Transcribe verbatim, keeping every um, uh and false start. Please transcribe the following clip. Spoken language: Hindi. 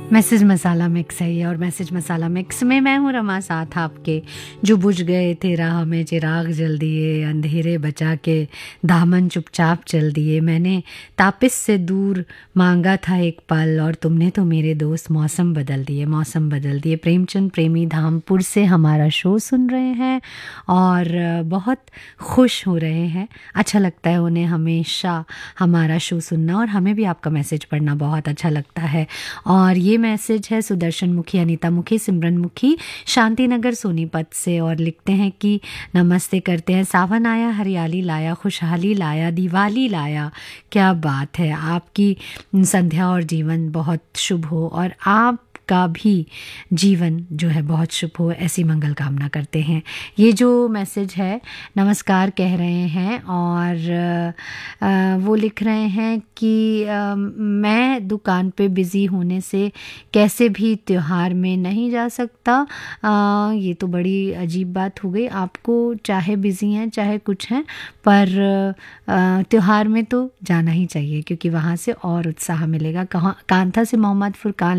मैसेज मसाला मिक्स है ये, और मैसेज मसाला मिक्स में मैं हूँ रमा, साथ आपके। जो बुझ गए थे राह में चिराग जल दिए, अंधेरे बचा के दामन चुपचाप चल दिए। मैंने तापिस से दूर मांगा था एक पल, और तुमने तो मेरे दोस्त मौसम बदल दिए, मौसम बदल दिए। प्रेमचंद प्रेमी धामपुर से हमारा शो सुन रहे हैं और बहुत खुश हो रहे हैं। अच्छा लगता है उन्हें हमेशा हमारा शो सुनना, और हमें भी आपका मैसेज पढ़ना बहुत अच्छा लगता है। और ये मैसेज है सुदर्शन मुखी, अनीता मुखी, सिमरन मुखी, शांति नगर सोनीपत से, और लिखते हैं कि नमस्ते करते हैं। सावन आया, हरियाली लाया, खुशहाली लाया, दिवाली लाया। क्या बात है, आपकी संध्या और जीवन बहुत शुभ हो, और आप का भी जीवन जो है बहुत शुभ हो, ऐसी मंगल कामना करते हैं। ये जो मैसेज है नमस्कार कह रहे हैं, और आ, वो लिख रहे हैं कि आ, मैं दुकान पे बिज़ी होने से कैसे भी त्योहार में नहीं जा सकता। आ, ये तो बड़ी अजीब बात हो गई, आपको चाहे बिज़ी हैं चाहे कुछ हैं, पर आ, त्योहार में तो जाना ही चाहिए, क्योंकि वहाँ से और उत्साह मिलेगा। कहाँ कांथा से मोहम्मद फुरकान